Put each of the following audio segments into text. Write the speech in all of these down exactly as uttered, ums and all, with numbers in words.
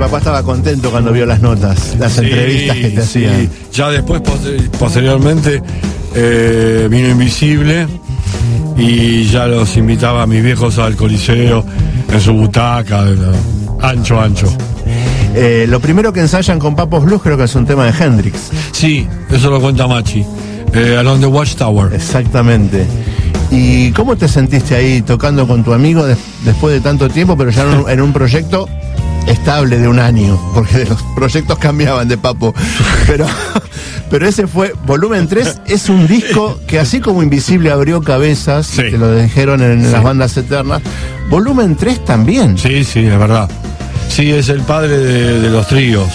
papá estaba contento cuando vio las notas, las sí, entrevistas que te sí. hacían. Ya después, posteriormente, eh, vino Invisible y ya los invitaba a mis viejos al Coliseo, en su butaca, ¿no? ancho, ancho. Eh, lo primero que ensayan con Papos Blues creo que es un tema de Hendrix. Sí, eso lo cuenta Machi. Eh, Along the Watchtower. Exactamente. ¿Y cómo te sentiste ahí tocando con tu amigo de, después de tanto tiempo, pero ya en un, en un proyecto estable de un año? Porque los proyectos cambiaban de Papo. Pero, pero ese fue, volumen tres, es un disco que así como Invisible abrió cabezas, sí. que lo dijeron en sí. las bandas eternas, volumen tres también. Sí, sí, es verdad. Sí, es el padre de, de los tríos.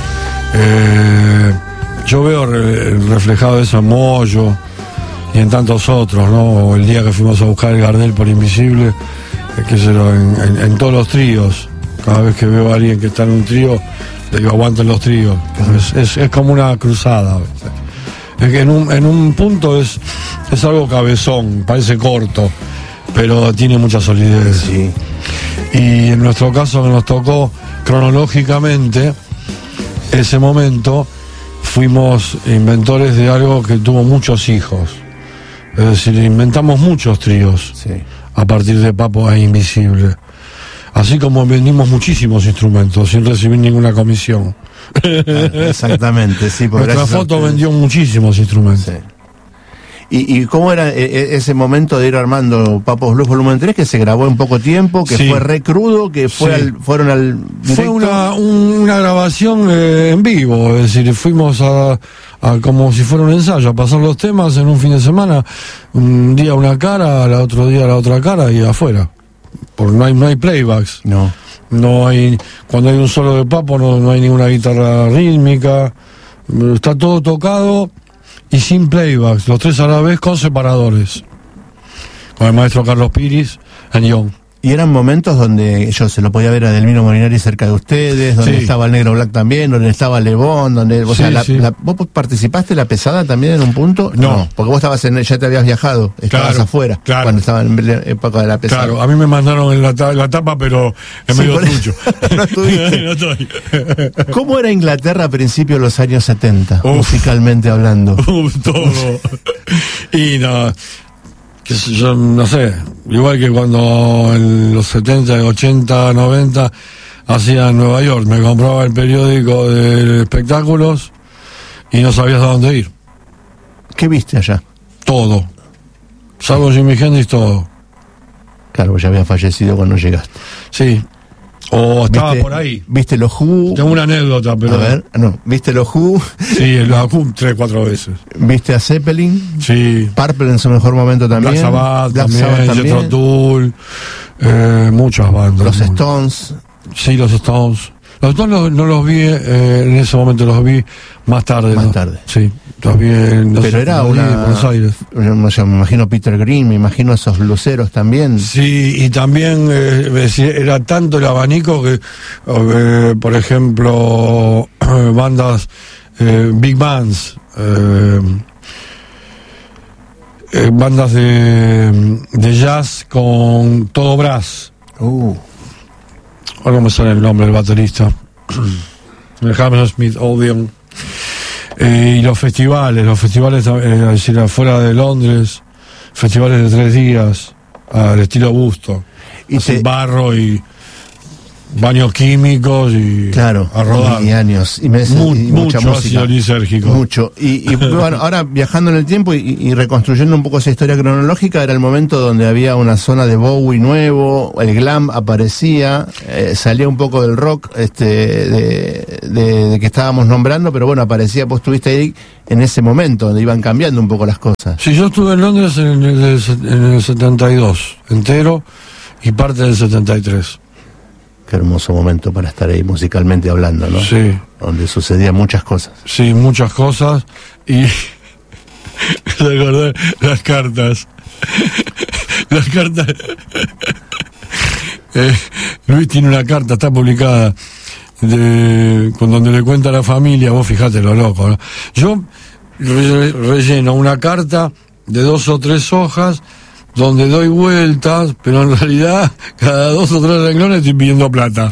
Eh, yo veo re, reflejado eso en Moyo y en tantos otros, ¿no? El día que fuimos a buscar el Gardel por Invisible, eh, que se lo, en, en, en todos los tríos. Cada vez que veo a alguien que está en un trío, le digo, aguanten los tríos. Es, es, es como una cruzada. Es que en un, en un punto es, es algo cabezón, parece corto, pero tiene mucha solidez. Sí. Y en nuestro caso, que nos tocó cronológicamente ese momento, fuimos inventores de algo que tuvo muchos hijos. Es decir, inventamos muchos tríos sí. a partir de Papo e Invisible. Así como vendimos muchísimos instrumentos sin recibir ninguna comisión. Exactamente, sí. Nuestra foto vendió muchísimos instrumentos. Sí. ¿Y, ¿Y cómo era ese momento de ir armando Papos Blues volumen tres, que se grabó en poco tiempo, que sí. fue re crudo, que fue sí. al, fueron al directo? Fue una, un, una grabación eh, en vivo, es decir, fuimos a, a como si fuera un ensayo, a pasar los temas en un fin de semana, un día una cara, al otro día la otra cara y afuera. Porque no hay, no hay playbacks. No. No hay, cuando hay un solo de Papo no, no hay ninguna guitarra rítmica, está todo tocado y sin playbacks, los tres a la vez con separadores, con el maestro Carlos Piris en Young. Y eran momentos donde yo se lo podía ver a Delmiro Molinari cerca de ustedes, donde sí. estaba el Negro Black también, donde estaba Lebón, donde, o sí, sea, la, sí. la, ¿vos participaste en La Pesada también en un punto? No, no porque vos estabas en, ya te habías viajado, estabas claro, afuera, claro. cuando estaba en la época de La Pesada. Claro, a mí me mandaron en la, la tapa, pero en sí, medio trucho. No estuviste. No estoy. ¿Cómo era Inglaterra a principios de los años setenta, Uf. musicalmente hablando? Uf, todo. Y no... que yo no sé, igual que cuando en los setenta, ochenta, noventa hacía en Nueva York, me compraba el periódico de espectáculos y no sabías a dónde ir. ¿Qué viste allá? Todo, salvo Jimi Hendrix, todo. Claro, ya había fallecido cuando llegaste. Sí, o estaba ¿Viste, por ahí. ¿Viste los Who? Tengo una anécdota, pero... A ver, no, ¿viste los Who? Sí, los Who tres, cuatro veces. ¿Viste a Zeppelin? Sí. Purple en su mejor momento también. Black Sabbath Black también, Sabbath también. Jethro Tull, eh, muchas bandas. Los Stones. Sí, los Stones. Los Stones no, no los vi eh, en ese momento, los vi más tarde. Más ¿no? tarde. Sí, los vi en... Pero sé, era una... en Buenos Aires. O sea, me imagino Peter Green, me imagino esos bluseros también. Sí, y también eh, era tanto el abanico que, eh, por ejemplo, bandas, eh, big bands, eh, eh, bandas de, de jazz con todo brass. Uh. Ahora no me sale el nombre del baterista. El Hammersmith Odeon. Eh, y los festivales, los festivales, eh, es decir, afuera de Londres, festivales de tres días, al estilo Busto. Y te... barro y baños químicos y claro, a rodar. Y años. Y, me, Mu- y mucha mucho música. ácido lisérgico. Mucho. Y, y bueno, ahora viajando en el tiempo y, y reconstruyendo un poco esa historia cronológica, era el momento donde había una zona de Bowie nuevo, el glam aparecía, eh, salía un poco del rock este de, de, de que estábamos nombrando, pero bueno, aparecía, vos estuviste ahí en ese momento donde iban cambiando un poco las cosas. Sí, yo estuve en Londres en el, en el setenta y dos, entero, y parte del setenta y tres. Qué hermoso momento para estar ahí musicalmente hablando, ¿no? Sí. Donde sucedían muchas cosas. Sí, muchas cosas. Y recordar las cartas. Las cartas. eh, Luis tiene una carta, está publicada, de, con donde le cuenta a la familia, vos fijate lo loco, ¿no? Yo re, relleno una carta de dos o tres hojas donde doy vueltas, pero en realidad cada dos o tres renglones estoy pidiendo plata.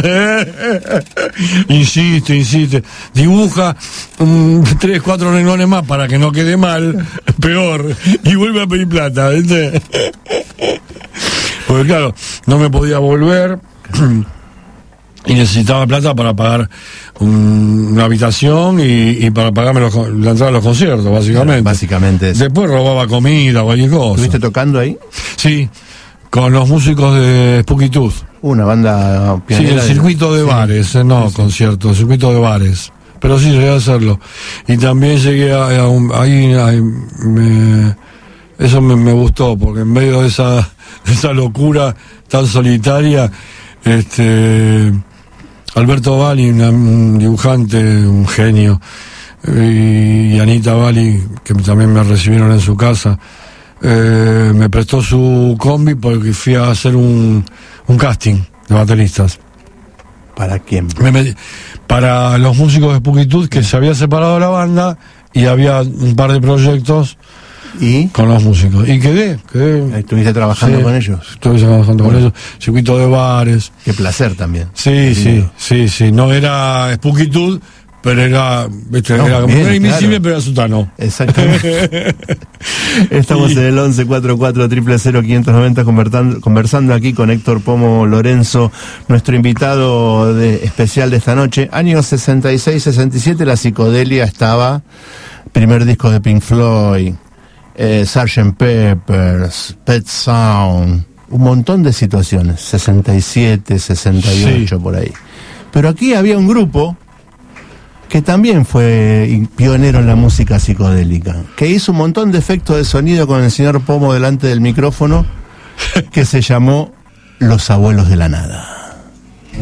Insiste, insiste. Dibuja um, tres, cuatro renglones más para que no quede mal, peor, y vuelve a pedir plata, ¿viste? Porque claro, no me podía volver y necesitaba plata para pagar un, una habitación y, y para pagarme los, la entrada a los conciertos, básicamente. Básicamente eso. Después robaba comida, cualquier cosa. ¿Estuviste tocando ahí? Sí, con los músicos de Spooky Tooth. Una banda pionera. Sí, el circuito de, de bares, sí. no sí, sí. conciertos, el circuito de bares. Pero sí, llegué a hacerlo. Y también llegué a, a un, ahí, ahí me, eso me, me gustó, porque en medio de esa, de esa locura tan solitaria, este... Alberto Bali, una, un dibujante, un genio, y, y Anita Bali, que también me recibieron en su casa, eh, me prestó su combi porque fui a hacer un, un casting de bateristas. ¿Para quién? Me metí, para los músicos de Spooky Tooth, que se había separado la banda y había un par de proyectos ¿Y? con los músicos. Y quedé, quedé. ¿Estuviste trabajando sí, con ellos? Estuve trabajando bueno. con ellos. Circuito de bares. Qué placer también. Sí, sí, sí, sí. No era Spooky Tooth, pero era, ¿viste? No, era, bien, era invisible, claro. pero era sutano. Exactamente. Estamos y... en el once cuarenta y cuatro cero cero quinientos noventa conversando, conversando aquí con Héctor Pomo Lorenzo, nuestro invitado de, especial de esta noche. Años sesenta y seis, sesenta y siete, la psicodelia estaba, primer disco de Pink Floyd, eh, sergeant Pepper's, Pet Sound, un montón de situaciones, sesenta y siete, sesenta y ocho, sí. por ahí. Pero aquí había un grupo que también fue pionero en la música psicodélica, que hizo un montón de efectos de sonido con el señor Pomo delante del micrófono, que se llamó Los Abuelos de la Nada.